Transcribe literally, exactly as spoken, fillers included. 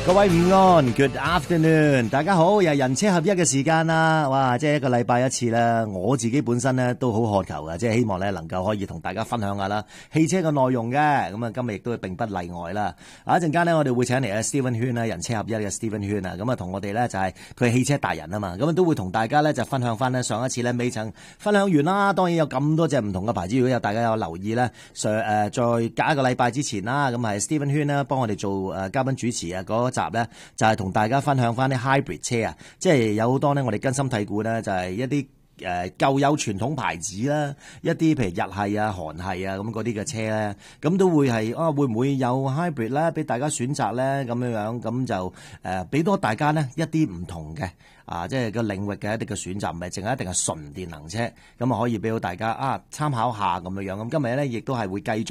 各位午安 ，Good afternoon， 大家好，又係人車合一嘅時間啦，哇，即係一個禮拜一次啦。我自己本身咧都好渴求嘅，即係希望咧能夠可以同大家分享下啦汽車嘅內容嘅，咁啊今日亦都並不例外啦。啊一陣間咧我哋會請嚟啊 Steven 圈啦，人車合一嘅 Steven 圈啊，咁啊同我哋咧就係佢係汽車達人啊嘛，咁啊都會同大家咧就分享翻咧上一次咧未曾分享完啦。當然有咁多隻唔同嘅牌子，如果有大家有留意咧，上誒再隔一個禮拜之前啦，咁係 Steven 圈啦幫我哋做誒嘉賓主持啊嗰集咧就係同大家分享翻啲 hybrid 車啊，即係有好多咧我哋根深蒂固咧就係一啲誒舊有傳統牌子啦，一啲譬如日系啊、韓系啊咁嗰啲嘅車咧，咁都會係啊會唔會有 hybrid 咧俾大家選擇咧咁樣樣，咁就誒俾多大家呢一啲唔同嘅啊，即係個領域嘅一啲嘅選擇，唔係淨係一定係純電能車，咁啊可以俾到大家啊參考下咁樣樣。咁今日咧亦都係會繼續